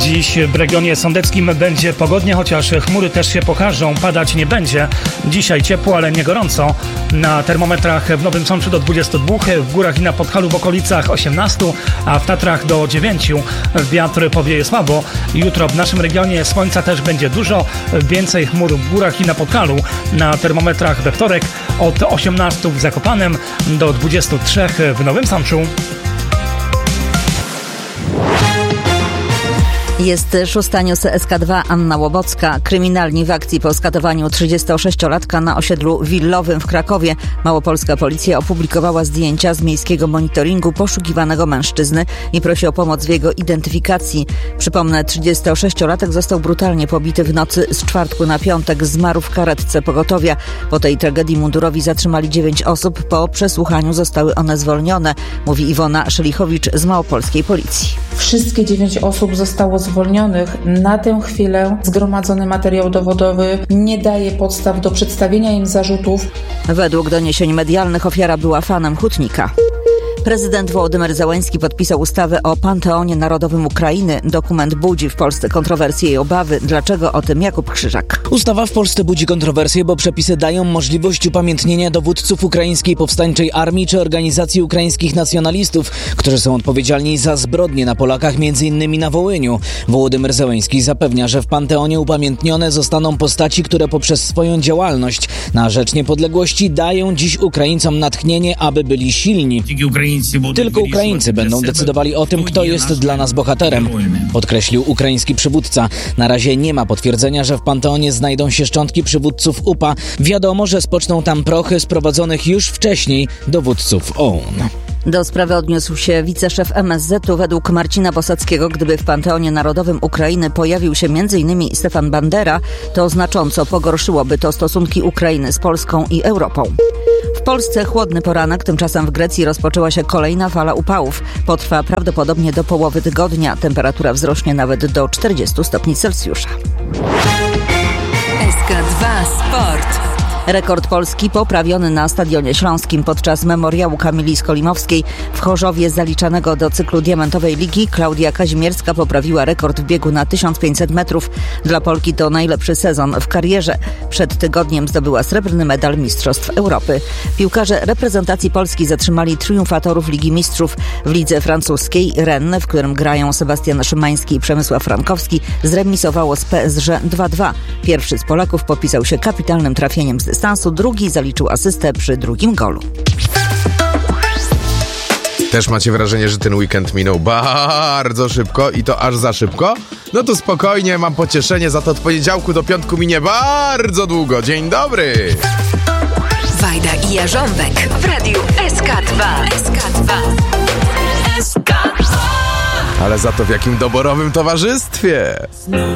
Dziś w regionie sądeckim będzie pogodnie, chociaż chmury też się pokażą, padać nie będzie. Dzisiaj ciepło, ale nie gorąco. Na termometrach w Nowym Sączu do 22, w górach i na Podhalu w okolicach 18, a w Tatrach do 9. Wiatr powieje słabo. Jutro w naszym regionie słońca też będzie dużo, więcej chmur w górach i na Podhalu. Na termometrach we wtorek od 18 w Zakopanem do 23 w Nowym Sączu. Jest 6 news SK2, Anna Łobocka. Kryminalni w akcji po skatowaniu 36-latka na osiedlu willowym w Krakowie. Małopolska policja opublikowała zdjęcia z miejskiego monitoringu poszukiwanego mężczyzny i prosi o pomoc w jego identyfikacji. Przypomnę, 36-latek został brutalnie pobity w nocy z czwartku na piątek. Zmarł w karetce pogotowia. Po tej tragedii mundurowi zatrzymali 9 osób. Po przesłuchaniu zostały one zwolnione, mówi Iwona Szelichowicz z małopolskiej policji. Wszystkie 9 osób zostało zwolnionych. Na tę chwilę zgromadzony materiał dowodowy nie daje podstaw do przedstawienia im zarzutów. Według doniesień medialnych ofiara była fanem hutnika. Prezydent Wołodymyr Zełenski podpisał ustawę o Panteonie Narodowym Ukrainy. Dokument budzi w Polsce kontrowersje i obawy. Dlaczego? O tym Jakub Krzyżak. Ustawa w Polsce budzi kontrowersje, bo przepisy dają możliwość upamiętnienia dowódców ukraińskiej powstańczej armii czy organizacji ukraińskich nacjonalistów, którzy są odpowiedzialni za zbrodnie na Polakach, m.in. na Wołyniu. Wołodymyr Zełenski zapewnia, że w Panteonie upamiętnione zostaną postaci, które poprzez swoją działalność na rzecz niepodległości dają dziś Ukraińcom natchnienie, aby byli silni. Tylko Ukraińcy będą decydowali o tym, kto jest dla nas bohaterem, podkreślił ukraiński przywódca. Na razie nie ma potwierdzenia, że w Panteonie znajdą się szczątki przywódców UPA. Wiadomo, że spoczną tam prochy sprowadzonych już wcześniej dowódców OUN. Do sprawy odniósł się wiceszef MSZ-u. Według Marcina Bosackiego, gdyby w Panteonie Narodowym Ukrainy pojawił się m.in. Stefan Bandera, to znacząco pogorszyłoby to stosunki Ukrainy z Polską i Europą. W Polsce chłodny poranek, tymczasem w Grecji rozpoczęła się kolejna fala upałów. Potrwa prawdopodobnie do połowy tygodnia. Temperatura wzrośnie nawet do 40 stopni Celsjusza. SK2 Sport. Rekord Polski poprawiony na Stadionie Śląskim podczas memoriału Kamili Skolimowskiej w Chorzowie zaliczanego do cyklu Diamentowej Ligi. Klaudia Kazimierska poprawiła rekord w biegu na 1500 metrów. Dla Polki to najlepszy sezon w karierze. Przed tygodniem zdobyła srebrny medal Mistrzostw Europy. Piłkarze reprezentacji Polski zatrzymali triumfatorów Ligi Mistrzów. W lidze francuskiej Rennes, w którym grają Sebastian Szymański i Przemysław Frankowski, zremisowało z PSG 2-2. Pierwszy z Polaków podpisał się kapitalnym trafieniem z dystansu, drugi zaliczył asystę przy drugim golu. Też macie wrażenie, że ten weekend minął bardzo szybko i to aż za szybko? No to spokojnie, mam pocieszenie, za to od poniedziałku do piątku minie bardzo długo. Dzień dobry! Wajda i Jarząbek w radiu SK2. SK2. SK2. Ale za to w jakim doborowym towarzystwie!